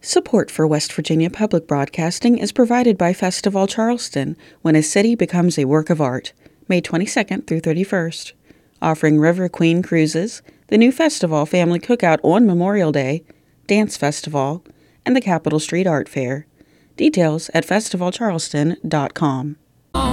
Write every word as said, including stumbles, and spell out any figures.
Support for West Virginia Public Broadcasting is provided by Festival Charleston, when a city becomes a work of art, May twenty-second through thirty-first. Offering River Queen cruises, the new festival family cookout on Memorial Day, dance festival, and the Capitol Street Art Fair. Details at festival charleston dot com.